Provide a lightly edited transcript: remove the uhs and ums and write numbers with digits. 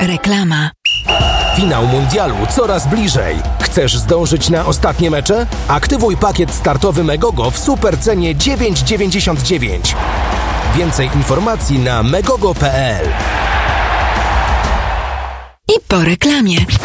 Reklama. Finał mundialu coraz bliżej. Chcesz zdążyć na ostatnie mecze? Aktywuj pakiet startowy Megogo w supercenie 9,99. Więcej informacji na megogo.pl. I po reklamie.